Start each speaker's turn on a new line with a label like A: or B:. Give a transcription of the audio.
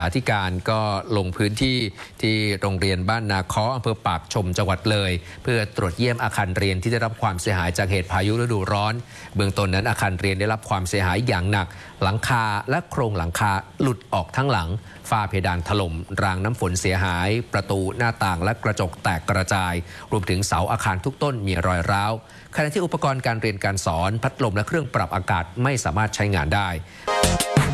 A: อธิการก็ลงพื้นที่ที่โรงเรียนบ้านนาค้ออำเภอปากชมจังหวัดเลยเพื่อตรวจเยี่ยมอาคารเรียนที่ได้รับความเสียหายจากเหตุพายุฤดูร้อนเบื้องต้นนั้นอาคารเรียนได้รับความเสียหายอย่างหนักหลังคาและโครงหลังคาหลุดออกทั้งหลังฝ้าเพดานถล่มรางน้ำฝนเสียหายประตูหน้าต่างและกระจกแตกกระจายรวมถึงเสาอาคารทุกต้นมีรอยร้าวขณะที่อุปกรณ์การเรียนการสอนพัดลมและเครื่องปรับอากาศไม่สามารถใช้งานได้